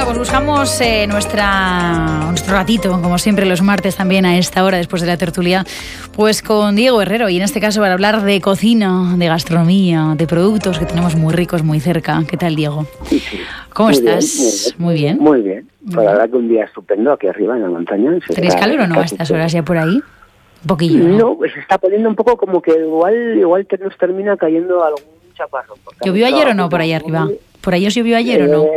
Bueno, pues buscamos nuestro ratito, como siempre los martes también a esta hora, después de la tertulia, pues con Diego Herrero, y en este caso para hablar de cocina, de gastronomía, de productos que tenemos muy ricos muy cerca. ¿Qué tal, Diego? ¿Cómo estás? Muy bien. Muy bien. La verdad que un día estupendo aquí arriba en la montaña. ¿Tenéis calor o no a estas horas ya por ahí? Un poquillo, ¿no? No, pues se está poniendo un poco como que igual nos termina cayendo algún chaparrón. ¿Llovió ayer o no por ahí arriba? ¿Por ahí os llovió ayer o no?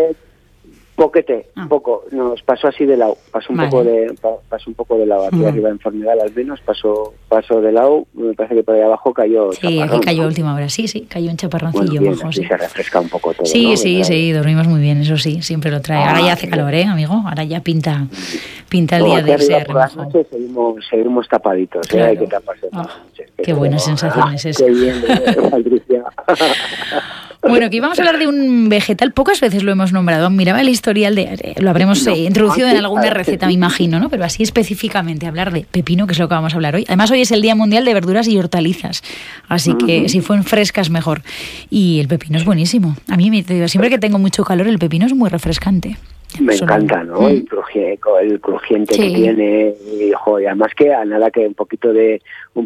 Poco. Nos pasó así de lado. Pasó un poco de lado. Aquí arriba en Formigal al menos pasó de lado. Me parece que por ahí abajo cayó chaparrón. Sí, aquí cayó a última hora. Sí, cayó un chaparroncillo. Bueno, bien, se refresca un poco todo, Sí, ¿no? sí, dormimos muy bien, eso sí, siempre lo trae. Ahora ya hace calor, amigo? Ahora ya pinta el día de irse por las noches seguimos tapaditos, claro. Hay que taparse. Qué buena sensación es esa. Qué bien, Patricia. Bueno, aquí vamos a hablar de un vegetal, pocas veces lo hemos nombrado. Miraba el historial lo habremos introducido en alguna receta, me imagino, ¿no? Pero así específicamente hablar de pepino, que es lo que vamos a hablar hoy. Además, hoy es el Día Mundial de Verduras y Hortalizas, así que si fueron frescas, mejor. Y el pepino es buenísimo. A mí, siempre que tengo mucho calor, el pepino es muy refrescante. Me encanta, ¿no? El crujiente que tiene, y además que a nada que un poquito de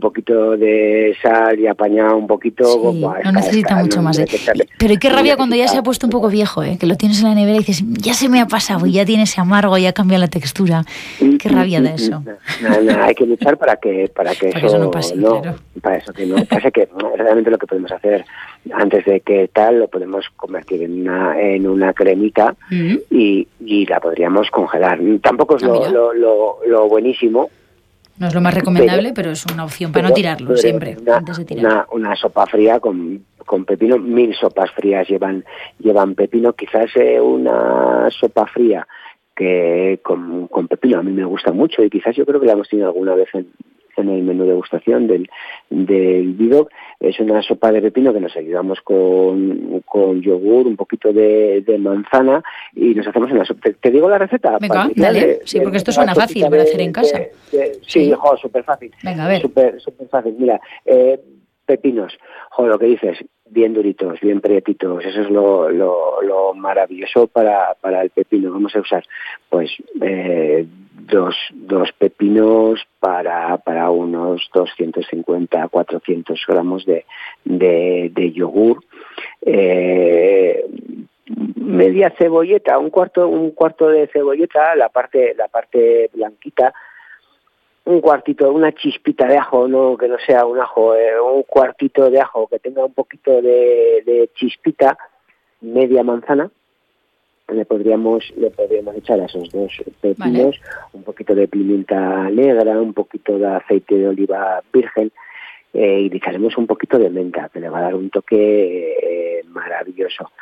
sal y apañar un poquito. No necesita mucho más. Pero qué rabia cuando ya se ha puesto un poco viejo, que lo tienes en la nevera y dices, ya se me ha pasado, y ya tiene ese amargo, ya cambia la textura. Qué rabia de eso. No, hay que luchar para que eso no pase, claro. Para eso que no pase, que realmente lo que podemos hacer antes de que lo podemos convertir en una cremita y la podríamos congelar. Tampoco es lo buenísimo. No es lo más recomendable, pero es una opción para no tirarlo siempre, antes de tirarlo. Una sopa fría con pepino, 1000 sopas frías llevan pepino. Quizás una sopa fría que con pepino a mí me gusta mucho, y quizás yo creo que la hemos tenido alguna vez en el menú de degustación del Bidog. Es una sopa de pepino que nos ayudamos con yogur, un poquito de manzana, y nos hacemos una sopa. ¿Te digo la receta? Venga, dale. Sí, porque esto suena fácil para hacer en casa. Sí, súper fácil. Venga, a ver. Súper fácil. Mira, pepinos, lo que dices, bien duritos, bien prietitos, eso es lo maravilloso para el pepino. Vamos a usar, pues, dos pepinos para unos 250, 400 gramos de yogur, media cebolleta, un cuarto de cebolleta, la parte blanquita, un cuartito, una chispita de ajo, no que no sea un ajo, un cuartito de ajo que tenga un poquito de chispita, media manzana. Le podríamos echar a esos dos pepinos, un poquito de pimienta negra, un poquito de aceite de oliva virgen, y le echaremos un poquito de menta, que le va a dar un toque maravilloso.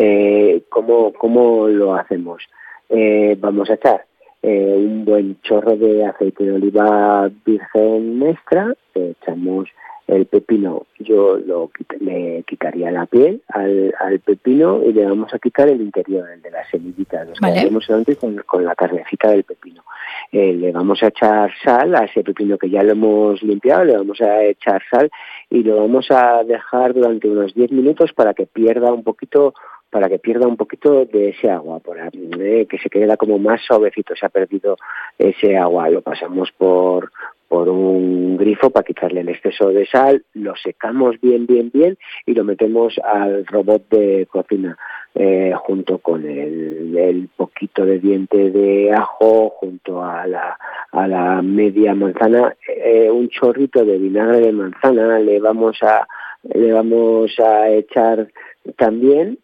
¿Cómo lo hacemos? Vamos a echar un buen chorro de aceite de oliva virgen extra, echamos el pepino. Yo le quitaría la piel al pepino y le vamos a quitar el interior, el de las semillitas. Nos quedaremos solamente con la carnecita del pepino. Le vamos a echar sal a ese pepino que ya lo hemos limpiado, le vamos a echar sal y lo vamos a dejar durante unos 10 minutos para que pierda un poquito de ese agua, que se quede como más suavecito. Se ha perdido ese agua, lo pasamos por un grifo para quitarle el exceso de sal, lo secamos bien y lo metemos al robot de cocina, junto con el poquito de diente de ajo, junto a la media manzana, un chorrito de vinagre de manzana le vamos a echar también,